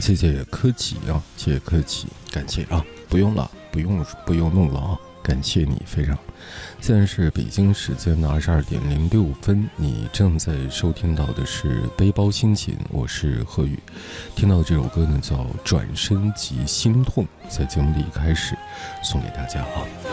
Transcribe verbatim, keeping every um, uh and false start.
谢谢柯奇啊，谢谢柯奇，感谢啊，不用了，不用不用弄了啊，感谢你非常。现在是北京时间的二十二点零六分，你正在收听到的是背包心情，我是贺宇。听到这首歌呢叫《转身即心痛》，在节目里开始送给大家啊。